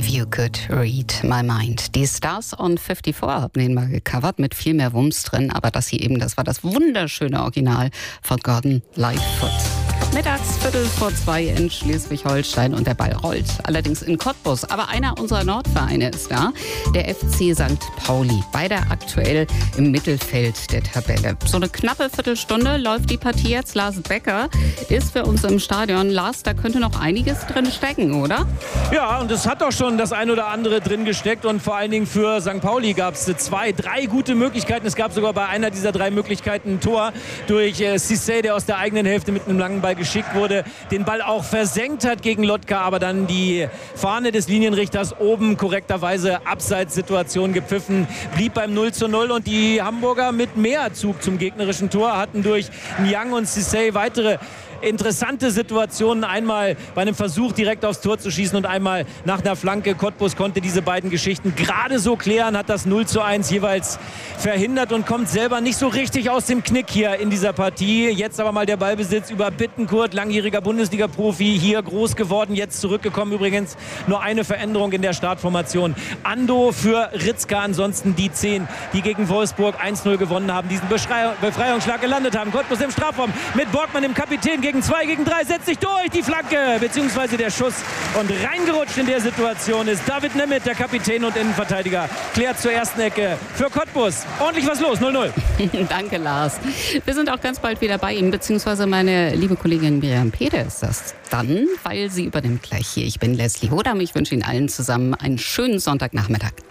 You Could Read My Mind. Die Stars on 54 haben den mal gecovert mit viel mehr Wumms drin, aber das hier eben, das war das wunderschöne Original von Gordon Lightfoot. Mittags 1:45 in Schleswig-Holstein und der Ball rollt. Allerdings in Cottbus. Aber einer unserer Nordvereine ist da, der FC St. Pauli. Beide aktuell im Mittelfeld der Tabelle. So eine knappe Viertelstunde läuft die Partie jetzt. Lars Becker ist für uns im Stadion. Lars, da könnte noch einiges drin stecken, oder? Ja, und es hat doch schon das ein oder andere drin gesteckt. Und vor allen Dingen für St. Pauli gab es 2, 3 gute Möglichkeiten. Es gab sogar bei einer dieser 3 Möglichkeiten ein Tor durch Cissé, der aus der eigenen Hälfte mit einem langen Ball geschickt wurde, den Ball auch versenkt hat gegen Lotka, aber dann die Fahne des Linienrichters oben korrekterweise Abseitssituation gepfiffen, blieb beim 0:0 und die Hamburger mit mehr Zug zum gegnerischen Tor hatten durch Niang und Cissé weitere interessante Situationen, einmal bei einem Versuch direkt aufs Tor zu schießen und einmal nach einer Flanke. Cottbus konnte diese beiden Geschichten gerade so klären, hat das 0:1 jeweils verhindert und kommt selber nicht so richtig aus dem Knick hier in dieser Partie. Jetzt aber mal der Ballbesitz über Bittencourt, langjähriger Bundesliga-Profi, hier groß geworden, jetzt zurückgekommen. Übrigens nur eine Veränderung in der Startformation. Ando für Ritzka, ansonsten die 10, die gegen Wolfsburg 1:0 gewonnen haben, diesen Befreiungsschlag gelandet haben. Cottbus im Strafraum mit Borgmann, dem Kapitän, gegen 2 gegen 3, setzt sich durch, die Flanke bzw. der Schuss und reingerutscht in der Situation ist David Nemeth, der Kapitän und Innenverteidiger, klärt zur ersten Ecke für Cottbus. Ordentlich was los, 0:0. Danke, Lars. Wir sind auch ganz bald wieder bei Ihnen, beziehungsweise meine liebe Kollegin Miriam Peter ist das dann, weil sie übernimmt gleich hier. Ich bin Leslie Hodam, ich wünsche Ihnen allen zusammen einen schönen Sonntagnachmittag.